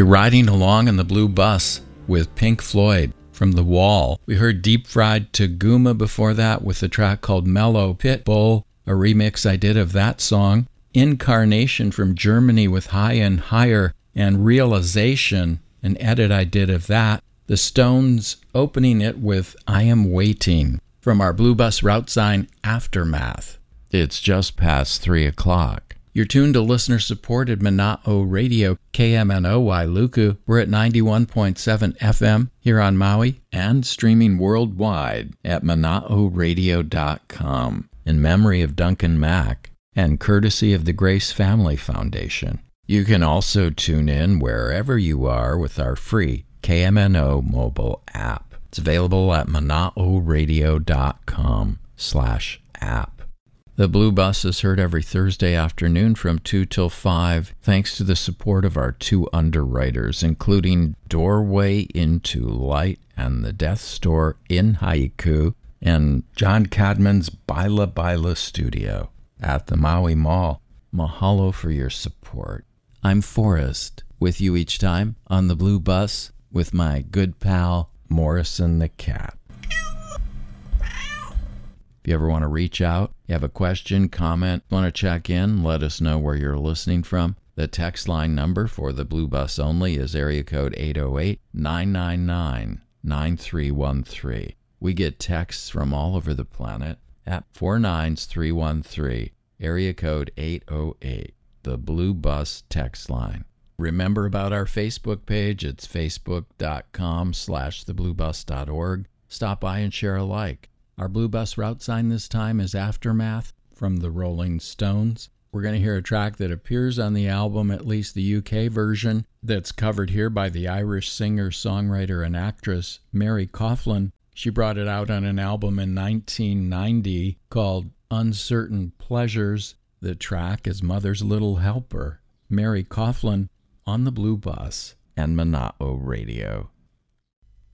You're riding along in the Blue Bus with Pink Floyd from The Wall. We heard Deep Fried Taguma before that with a track called Mellow Pitbull, a remix I did of that song. Incarnation from Germany with High and Higher, and Realization, an edit I did of that. The Stones opening it with I Am Waiting from our Blue Bus route sign Aftermath. It's just past 3 o'clock. You're tuned to listener-supported Mana'o Radio, KMNO Wailuku. We're at 91.7 FM here on Maui and streaming worldwide at mana'oradio.com in memory of Duncan Mack and courtesy of the Grace Family Foundation. You can also tune in wherever you are with our free KMNO mobile app. It's available at mana'oradio.com/app. The Blue Bus is heard every Thursday afternoon from 2 till 5, thanks to the support of our two underwriters, including Doorway into Light and the Death Store in Haiku, and John Cadman's Baila Baila Studio at the Maui Mall. Mahalo for your support. I'm Forrest, with you each time on the Blue Bus with my good pal, Morrison the Cat. If you ever want to reach out, you have a question, comment, want to check in, let us know where you're listening from. The text line number for the Blue Bus only is area code 808-999-9313. We get texts from all over the planet at 49313, area code 808, the Blue Bus text line. Remember about our Facebook page. It's facebook.com/thebluebus.org. Stop by and share a like. Our Blue Bus route sign this time is Aftermath from the Rolling Stones. We're going to hear a track that appears on the album, at least the UK version, that's covered here by the Irish singer, songwriter, and actress Mary Coughlan. She brought it out on an album in 1990 called Uncertain Pleasures. The track is Mother's Little Helper. Mary Coughlan on the Blue Bus and Mana'o Radio.